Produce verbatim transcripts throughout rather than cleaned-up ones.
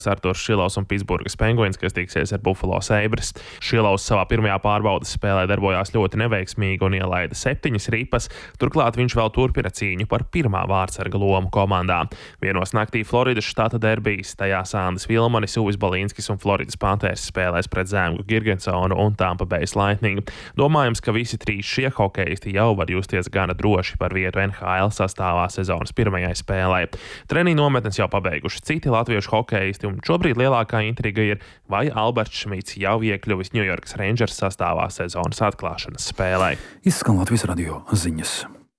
Arturs Šilovs un Pitsburgas Penguins, kas tiksies ar Buffalo Sabres. Šilovs savā pirmajā pārbaudas spēlē darbojās ļoti neveiksmīgi un ielaida septiņas ripas, turklāt viņš vēl turpina cīņu par pirmā vārtsarga lomu komandā. Vienos naktī Floridas štata derbijas, tajā Sandis Vilmanis, Uvis Balīnskis un Floridas Panthers spēlēs pret Zemgu Girgensonu un Tampa Bay Lightning. Domājams, ka visi trīs šie hokeisti jau var justies gana droši par vietu N H L sastāvā sezonas pirmajai spēlē. Treniņu nometnes jau pabeiguši citi latviešu hokeisti, un šobrīd lielākā intriga ir, vai Alberts Šmits jau iekļuvis Ņujorkas Rangers sastāvā sezonas atklāšanas spēlē. Izskan Latvijas radio ziņas.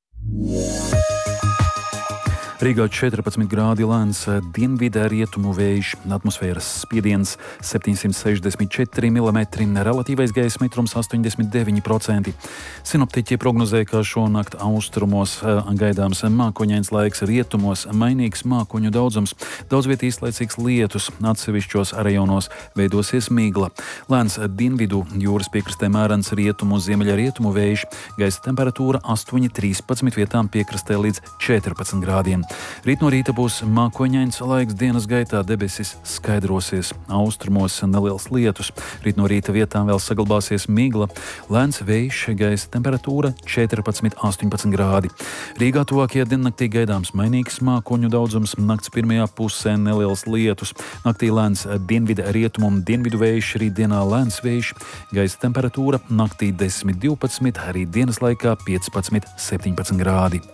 Rīgā četrpadsmit grādi lēns dienvidē rietumu vējš, atmosfēras spiediens septiņsimt sešdesmit četri milimetri, relatīvais gaisa mitrums astoņdesmit deviņi procenti. Sinoptiķi prognozē, ka šonakt austrumos gaidāms mākoņains laiks, rietumos mainīgs mākoņu daudzums, daudz viet īslaicīgs lietus, atsevišķos rajonos veidosies migla. Lēns dienvidu jūras piekrastē mērens rietumu ziemeļa rietumu vējš, gaisa temperatūra astoņi trīspadsmit, vietām piekrastē līdz četrpadsmit grādiem. Rīt no rīta būs mākoņains laiks, dienas gaitā debesis skaidrosies, austrumos neliels lietus. Rīt no rīta vietām vēl saglabāsies migla, lēns vējš, gaisa temperatūra četrpadsmit astoņpadsmit grādi. Rīgā tuvākajā diennaktī gaidāms mainīgs mākoņu daudzums, nakts pirmajā pusē neliels lietus. Naktī lēns dienvidu rietumu un dienvidu vējš, rītdienā lēns vējš, gaisa temperatūra naktī desmit divpadsmit, arī dienas laikā piecpadsmit septiņpadsmit grādi.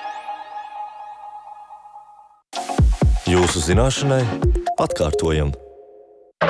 Jūsu zināšanai atkārtojam.